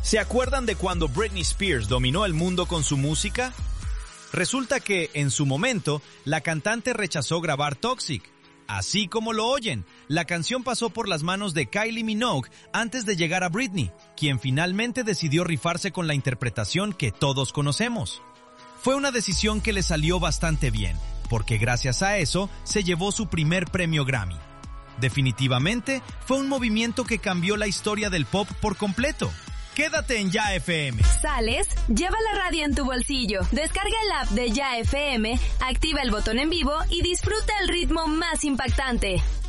¿Se acuerdan de cuando Britney Spears dominó el mundo con su música? Resulta que, en su momento, la cantante rechazó grabar Toxic. Así como lo oyen, la canción pasó por las manos de Kylie Minogue antes de llegar a Britney, quien finalmente decidió rifarse con la interpretación que todos conocemos. Fue una decisión que le salió bastante bien, porque gracias a eso se llevó su primer premio Grammy. Definitivamente, fue un movimiento que cambió la historia del pop por completo. Quédate en Ya FM. ¿Sales? Lleva la radio en tu bolsillo. Descarga el app de Ya FM, activa el botón en vivo y disfruta el ritmo más impactante.